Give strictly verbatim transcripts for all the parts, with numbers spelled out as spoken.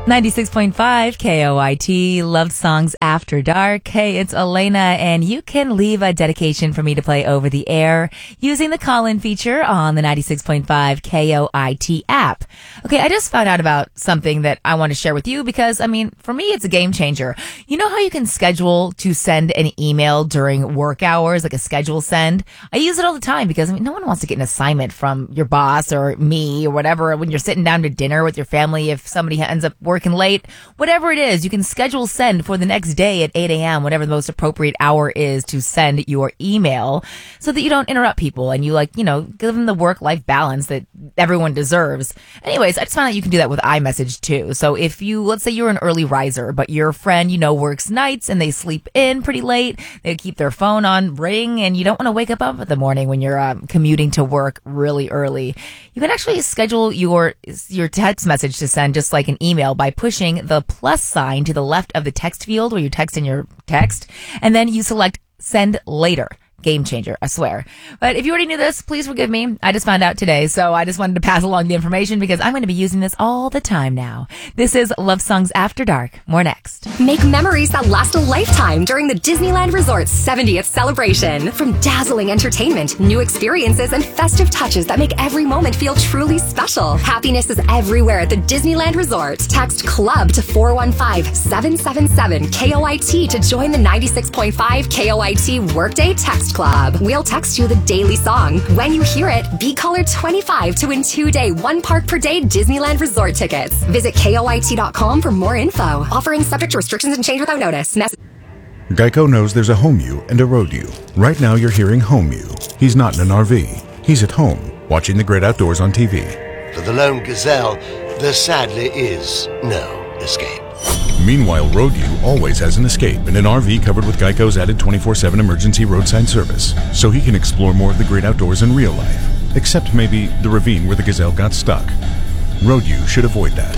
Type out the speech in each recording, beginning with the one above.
ninety-six point five K O I T, Love Songs After Dark. Hey, it's Elena, and you can leave a dedication for me to play over the air using the call-in feature on the ninety-six point five K O I T app. Okay, I just found out about something that I want to share with you because, I mean, for me, it's a game changer. You know how you can schedule to send an email during work hours, like a schedule send? I use it all the time because, I mean, no one wants to get an assignment from your boss or me or whatever when you're sitting down to dinner with your family if somebody ends up working working late, whatever it is, you can schedule send for the next day at eight a.m., whatever the most appropriate hour is to send your email so that you don't interrupt people and you, like, you know, give them the work-life balance that everyone deserves. Anyways, I just found out you can do that with iMessage too. So if you, let's say you're an early riser, but your friend, you know, works nights and they sleep in pretty late, they keep their phone on ring and you don't want to wake up up in the morning when you're um, commuting to work really early, you can actually schedule your, your text message to send just like an email by by pushing the plus sign to the left of the text field where you text in your text, and then you select send later. Game changer, I swear. But if you already knew this, please forgive me. I just found out today, so I just wanted to pass along the information because I'm going to be using this all the time now. This is Love Songs After Dark. More next. Make memories that last a lifetime during the Disneyland Resort's seventieth celebration. From dazzling entertainment, new experiences, and festive touches that make every moment feel truly special. Happiness is everywhere at the Disneyland Resort. Text CLUB to four one five, seven seven seven, K O I T to join the ninety-six point five K O I T Workday Text Club. We'll text you the daily song. When you hear it, be caller twenty-five to win two-day, one park per day Disneyland Resort tickets. Visit K O I T dot com for more info. Offering subject to restrictions and change without notice. Mess- Geico knows there's a home you and a road you. Right now you're hearing home you. He's not in an R V. He's at home, watching the great outdoors on T V. For the lone gazelle, there sadly is no escape. Meanwhile, Road U always has an escape in an R V covered with Geico's added twenty-four seven emergency roadside service, so he can explore more of the great outdoors in real life, except maybe the ravine where the gazelle got stuck. Road U should avoid that.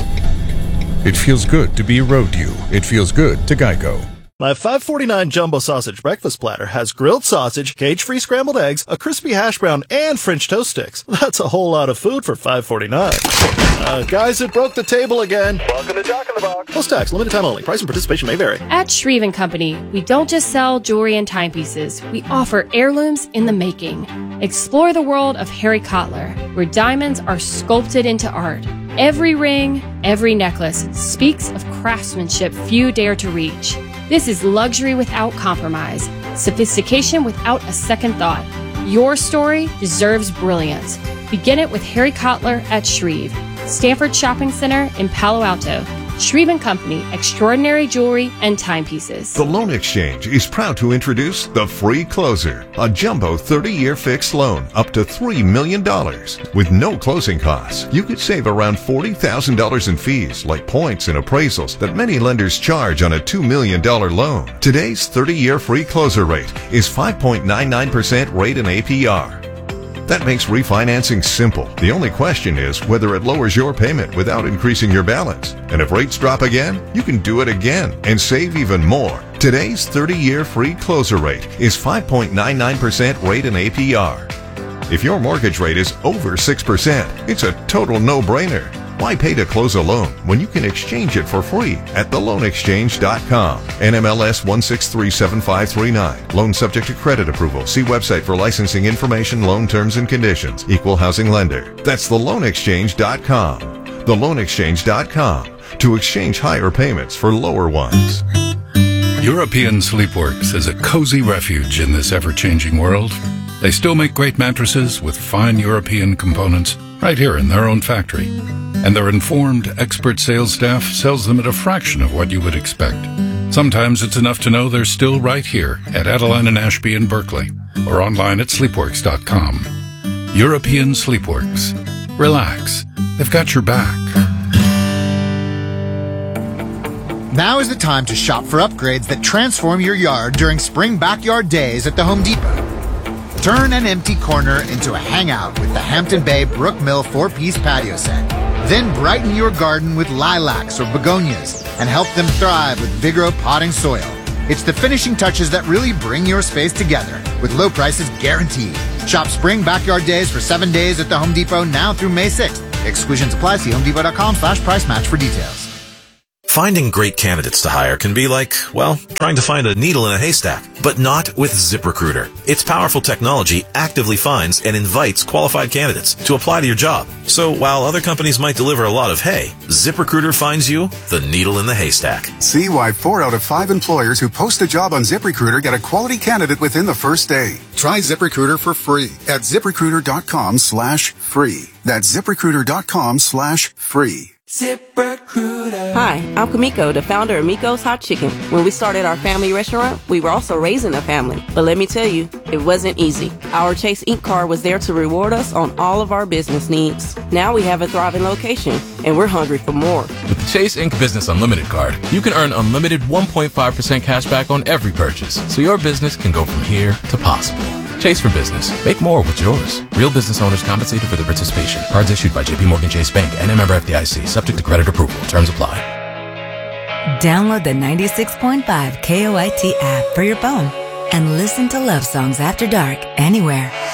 It feels good to be Road U. It feels good to Geico. My five forty-nine jumbo sausage breakfast platter has grilled sausage, cage-free scrambled eggs, a crispy hash brown, and French toast sticks. That's a whole lot of food for five forty-nine. Uh, guys, it broke the table again. Welcome to Jack in the Box. Post tax, limited time only. Price and participation may vary. At Shreve and Company, we don't just sell jewelry and timepieces. We offer heirlooms in the making. Explore the world of Harry Cotler, where diamonds are sculpted into art. Every ring, every necklace speaks of craftsmanship few dare to reach. This is luxury without compromise, sophistication without a second thought. Your story deserves brilliance. Begin it with Harry Cotler at Shreve, Stanford Shopping Center in Palo Alto. Shreve and Company, extraordinary jewelry and timepieces. The Loan Exchange is proud to introduce the Free Closer, a jumbo thirty-year fixed loan up to three million dollars. With no closing costs, you could save around forty thousand dollars in fees like points and appraisals that many lenders charge on a two million dollars loan. Today's thirty-year Free Closer rate is five point nine nine percent rate and A P R. That makes refinancing simple. The only question is whether it lowers your payment without increasing your balance. And if rates drop again, you can do it again and save even more. Today's thirty-year free closer rate is five point nine nine percent rate and A P R. If your mortgage rate is over six percent, it's a total no-brainer. Why pay to close a loan when you can exchange it for free at the loan exchange dot com? N M L S one six three seven five three nine. Loan subject to credit approval. See website for licensing information, loan terms and conditions. Equal housing lender. That's the loan exchange dot com. the loan exchange dot com. To exchange higher payments for lower ones. European Sleepworks is a cozy refuge in this ever-changing world. They still make great mattresses with fine European components right here in their own factory. And their informed, expert sales staff sells them at a fraction of what you would expect. Sometimes it's enough to know they're still right here at Adeline and Ashby in Berkeley, or online at sleepworks dot com. European Sleepworks. Relax. They've got your back. Now is the time to shop for upgrades that transform your yard during Spring Backyard Days at the Home Depot. Turn an empty corner into a hangout with the Hampton Bay Brook Mill four-piece patio set. Then brighten your garden with lilacs or begonias and help them thrive with Vigoro potting soil. It's the finishing touches that really bring your space together, with low prices guaranteed. Shop Spring Backyard Days for seven days at the Home Depot now through May sixth. Exclusions apply. See homedepot dot com slash price match for details. Finding great candidates to hire can be like, well, trying to find a needle in a haystack, but not with ZipRecruiter. Its powerful technology actively finds and invites qualified candidates to apply to your job. So while other companies might deliver a lot of hay, ZipRecruiter finds you the needle in the haystack. See why four out of five employers who post a job on ZipRecruiter get a quality candidate within the first day. Try ZipRecruiter for free at ZipRecruiter.com slash free. That's ZipRecruiter.com slash free. ZipRecruiter. Hi, I'm Kamiko, the founder of Miko's Hot Chicken. When we started our family restaurant, we were also raising a family. But let me tell you, it wasn't easy. Our Chase Incorporated card was there to reward us on all of our business needs. Now we have a thriving location, and we're hungry for more. With the Chase Incorporated Business Unlimited card, you can earn unlimited one point five percent cash back on every purchase, so your business can go from here to possible. Chase for Business. Make more with yours. Real business owners compensated for their participation. Cards issued by J P Morgan Chase Bank and a member F D I C. Subject to credit approval. Terms apply. Download the ninety-six point five K O I T app for your phone and listen to love songs after dark anywhere.